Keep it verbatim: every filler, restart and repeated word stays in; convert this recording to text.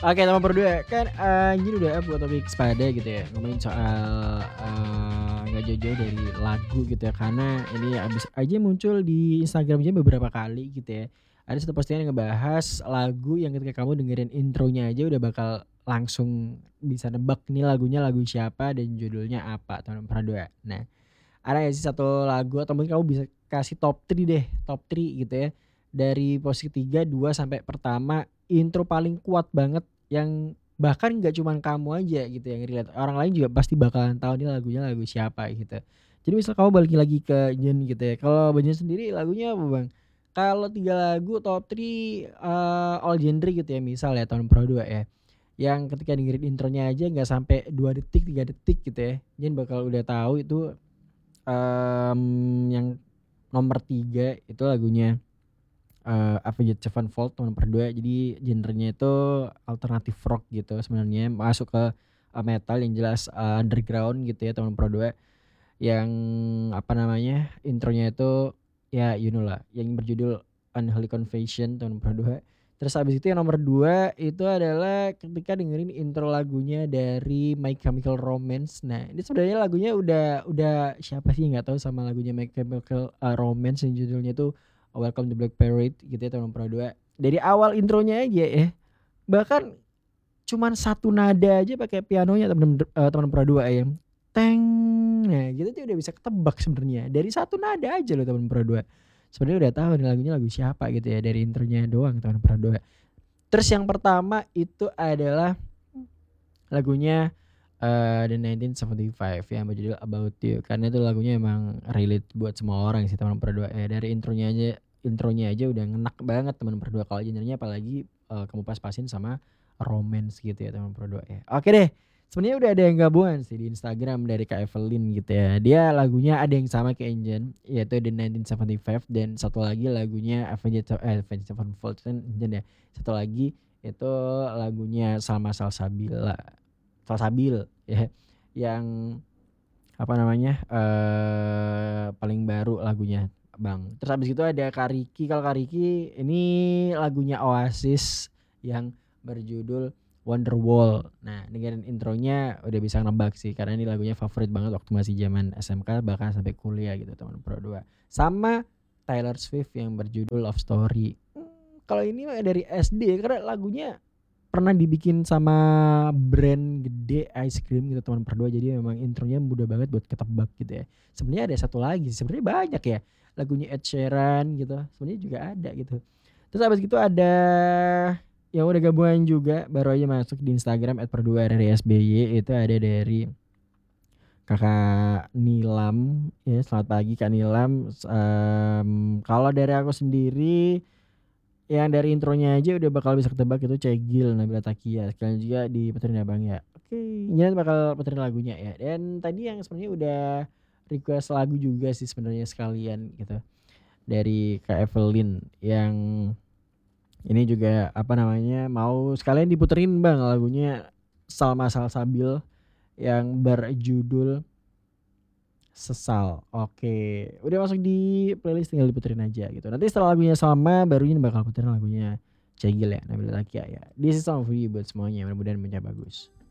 Oke nomor dua kan, eee, ini udah buat topik sepada gitu ya, ngomongin soal, eee, nggak jauh-jauh dari lagu gitu ya, karena ini habis aja muncul di Instagram-nya beberapa kali gitu ya. Ada satu postingan yang ngebahas lagu yang ketika kamu dengerin intronya aja udah bakal langsung bisa nebak nih lagunya lagu siapa dan judulnya apa atau nomor dua. Nah, ada nggak sih satu lagu atau mungkin kamu bisa kasih top tiga deh, top tiga gitu ya, dari posisi tiga, dua, sampai pertama, intro paling kuat banget yang bahkan nggak cuman kamu aja gitu yang relate, orang lain juga pasti bakalan tahu nih lagunya lagu siapa gitu. Jadi misal kamu balik lagi ke Jen gitu ya, kalau Benjen sendiri lagunya apa Bang? Kalau tiga lagu top tiga, eee, all genre gitu ya misal ya tahun Pro dua ya, yang ketika dengerin intronya aja nggak sampai dua detik, tiga detik gitu ya, Jen bakal udah tahu itu. Mmm, yang nomor tiga itu lagunya, eee, Avenged Sevenfold nomor dua, jadi genrenya itu alternatif rock gitu sebenarnya, masuk ke, eee, metal yang jelas, eee, underground gitu ya tahun Pro dua, yang apa namanya, intronya itu ya you know lah, yang berjudul Unholy Confession tahun Pro dua. Terus habis itu yang nomor dua itu adalah ketika dengerin intro lagunya dari My Chemical Romance. Nah, ini sebenarnya lagunya udah udah siapa sih nggak tahu sama lagunya My Chemical, eee, Romance yang judulnya tuh Welcome to Black Parade gitu ya tahun Pro dua. Dari awal intronya aja ya, bahkan cuman satu nada aja pakai pianonya temen eee, temen Pro dua ya, nah gitu aja udah bisa ketebak sebenarnya, dari satu nada aja loh temen Pro dua. Sebenarnya udah tahu nih lagunya lagu siapa gitu ya dari intronya doang temen Pro dua. Terus yang pertama itu adalah lagunya, eee, The nineteen seventy-five yang berjudul About You, karena itu lagunya emang relate buat semua orang sih temen Pro dua ya, dari intronya aja intronya aja udah ngenak banget temen Pro dua kalau genrenya apalagi, eee, kamu pas-pasin sama romance gitu ya temen Pro dua ya. Oke deh, sebenarnya udah ada yang gabungan sih di Instagram dari Kak Evelyn gitu ya, dia lagunya ada yang sama kayak Enjen, yaitu The nineteen seventy-five dan satu lagi lagunya Avenged Se eh, Avenged Sevenfold kan Enjen ya, satu lagi itu lagunya Salma Salsabila. Salsabil ya, yang apa namanya, eee, paling baru lagunya, Bang. Terus habis itu ada Kak Riki, kalau Kak Riki ini lagunya Oasis yang berjudul Wonderwall. Nah, dengerin intronya udah bisa nebak sih karena ini lagunya favorit banget waktu masih zaman S M K bahkan sampai kuliah gitu teman Pro dua. Sama Taylor Swift yang berjudul Love Story. Mmm, kalau ini mah dari S D karena lagunya pernah dibikin sama brand gede ice cream gitu teman Pro dua, jadi memang intronya mudah banget buat ketebak gitu ya. Sebenarnya ada satu lagi, sebenarnya banyak ya, lagunya Ed Sheeran gitu, sebenarnya juga ada gitu. Terus habis gitu ada yang udah gabungan juga, baru aja masuk di Instagram et pro dua r r i s b y, itu ada dari Kakak Nilam, ya selamat pagi Kak Nilam, s mmm, kalau dari aku sendiri, yang dari intronya aja udah bakal bisa ketebak itu Cegil Nabila Takia, sekalian juga diputerin ya Bang ya. Oke, Nian bakal puterin lagunya ya, dan tadi yang sebenarnya udah request lagu juga sih sebenarnya sekalian gitu, dari Kak Evelyn yang ini juga apa namanya, mau sekalian diputerin Bang lagunya Salma Salsabil yang berjudul Sesal. Oke, udah masuk di playlist tinggal diputerin aja gitu. Nanti setelah lagunya Salma baru ini bakal puterin lagunya Cegil ya, Nabila Takia ya. This is song for you buat semuanya, mudah-mudahan bagus.